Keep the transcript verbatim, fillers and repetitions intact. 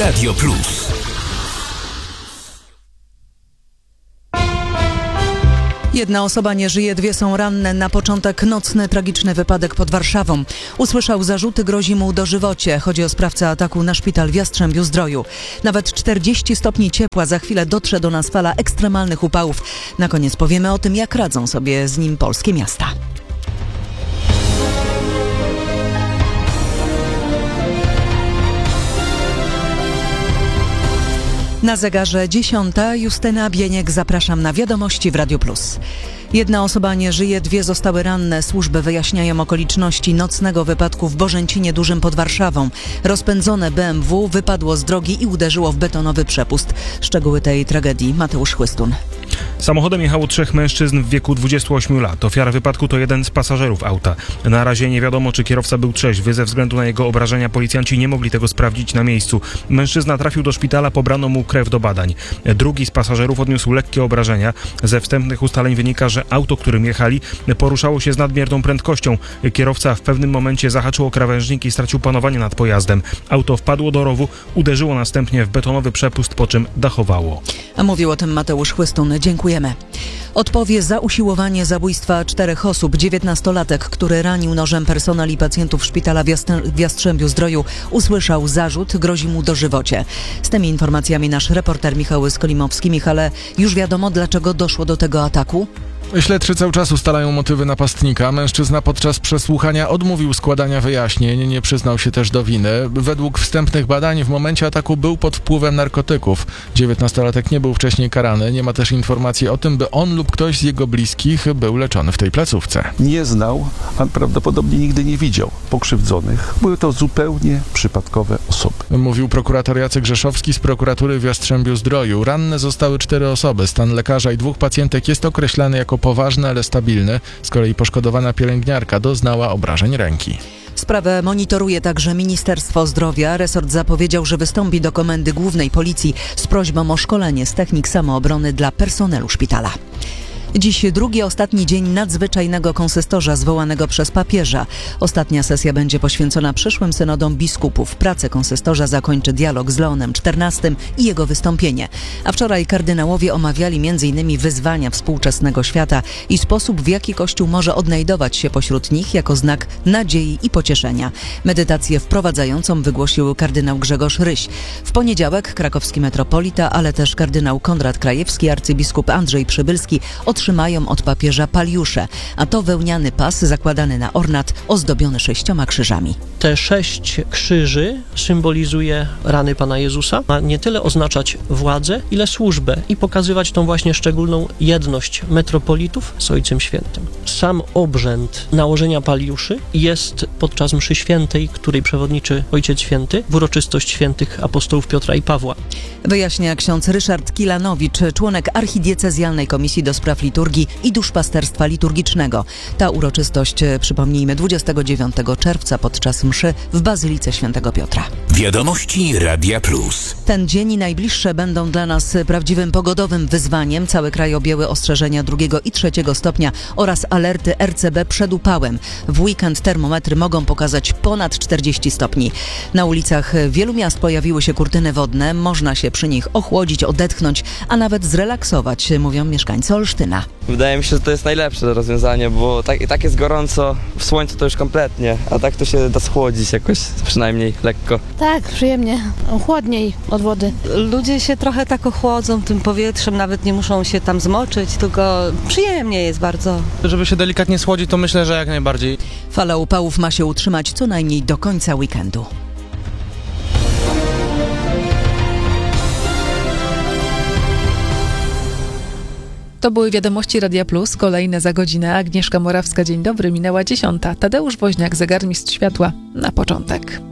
Radio Plus. Jedna osoba nie żyje, dwie są ranne. Na początek nocny, tragiczny wypadek pod Warszawą. Usłyszał zarzuty, grozi mu dożywocie. Chodzi o sprawcę ataku na szpital w Jastrzębiu-Zdroju. Nawet czterdzieści stopni ciepła. Za chwilę dotrze do nas fala ekstremalnych upałów. Na koniec powiemy o tym, jak radzą sobie z nim polskie miasta. Na zegarze dziesiąta. Justyna Bieniek, zapraszam na wiadomości w Radio Plus. Jedna osoba nie żyje, dwie zostały ranne. Służby wyjaśniają okoliczności nocnego wypadku w Bożęcinie Dużym pod Warszawą. Rozpędzone B M W wypadło z drogi i uderzyło w betonowy przepust. Szczegóły tej tragedii Mateusz Chłystun. Samochodem jechało trzech mężczyzn w wieku dwudziestu ośmiu lat. Ofiara wypadku to jeden z pasażerów auta. Na razie nie wiadomo, czy kierowca był trzeźwy. Ze względu na jego obrażenia policjanci nie mogli tego sprawdzić na miejscu. Mężczyzna trafił do szpitala, pobrano mu krew do badań. Drugi z pasażerów odniósł lekkie obrażenia. Ze wstępnych ustaleń wynika, że auto, którym jechali, poruszało się z nadmierną prędkością. Kierowca w pewnym momencie zahaczył o krawężnik i stracił panowanie nad pojazdem. Auto wpadło do rowu, uderzyło następnie w betonowy przepust, po czym dachowało. A mówił o tym Mateusz Chłystun. Dziękujemy. Odpowie za usiłowanie zabójstwa czterech osób. dziewiętnastolatek, który ranił nożem personel i pacjentów szpitala w, Jasn- w Jastrzębiu-Zdroju, usłyszał zarzut, grozi mu dożywocie. Z tymi informacjami nasz reporter Michał Skolimowski. Michale, już wiadomo, dlaczego doszło do tego ataku? Śledczy cały czas ustalają motywy napastnika. Mężczyzna podczas przesłuchania odmówił składania wyjaśnień, nie przyznał się też do winy. Według wstępnych badań w momencie ataku był pod wpływem narkotyków. dziewiętnastolatek nie był wcześniej karany. Nie ma też informacji o tym, by on lub ktoś z jego bliskich był leczony w tej placówce. Nie znał, a prawdopodobnie nigdy nie widział pokrzywdzonych. Były to zupełnie przypadkowe osoby. Mówił prokurator Jacek Rzeszowski z prokuratury w Jastrzębiu-Zdroju. Ranne zostały cztery osoby. Stan lekarza i dwóch pacjentek jest określany jako poważny, ale stabilny. Z kolei poszkodowana pielęgniarka doznała obrażeń ręki. Sprawę monitoruje także Ministerstwo Zdrowia. Resort zapowiedział, że wystąpi do Komendy Głównej Policji z prośbą o szkolenie z technik samoobrony dla personelu szpitala. Dziś drugi, ostatni dzień nadzwyczajnego konsystorza zwołanego przez papieża. Ostatnia sesja będzie poświęcona przyszłym synodom biskupów. Pracę konsystorza zakończy dialog z Leonem czternastym i jego wystąpienie. A wczoraj kardynałowie omawiali m in wyzwania współczesnego świata i sposób, w jaki Kościół może odnajdować się pośród nich jako znak nadziei i pocieszenia. Medytację wprowadzającą wygłosił kardynał Grzegorz Ryś. W poniedziałek krakowski metropolita, ale też kardynał Konrad Krajewski, arcybiskup Andrzej Przybylski otrzymają od papieża paliusze, a to wełniany pas zakładany na ornat ozdobiony sześcioma krzyżami. Te sześć krzyży symbolizuje rany Pana Jezusa. Ma nie tyle oznaczać władzę, ile służbę i pokazywać tą właśnie szczególną jedność metropolitów z Ojcem Świętym. Sam obrzęd nałożenia paliuszy jest podczas mszy świętej, której przewodniczy Ojciec Święty, w uroczystość świętych apostołów Piotra i Pawła. Wyjaśnia ksiądz Ryszard Kilanowicz, członek archidiecezjalnej Komisji do Spraw Liturgii i Duszpasterstwa Liturgicznego. Ta uroczystość, przypomnijmy, dwudziestego dziewiątego czerwca podczas mszy w Bazylice Świętego Piotra. Wiadomości Radia Plus. Ten dzień i najbliższe będą dla nas prawdziwym pogodowym wyzwaniem. Cały kraj objęły ostrzeżenia drugiego i trzeciego stopnia oraz alerty R C B przed upałem. W weekend termometry mogą pokazać ponad czterdzieści stopni. Na ulicach wielu miast pojawiły się kurtyny wodne. Można się przy nich ochłodzić, odetchnąć, a nawet zrelaksować, mówią mieszkańcy Olsztyna. Wydaje mi się, że to jest najlepsze rozwiązanie, bo tak, tak jest gorąco, w słońcu to już kompletnie, a tak to się da schłodzić jakoś, przynajmniej lekko. Tak, przyjemnie, chłodniej od wody. Ludzie się trochę tak ochłodzą tym powietrzem, nawet nie muszą się tam zmoczyć, tylko przyjemnie jest bardzo. Żeby się delikatnie schłodzić, to myślę, że jak najbardziej. Fala upałów ma się utrzymać co najmniej do końca weekendu. To były wiadomości Radia Plus, kolejne za godzinę. Agnieszka Morawska, dzień dobry, minęła dziesiąta. Tadeusz Woźniak, zegarmistrz światła, na początek.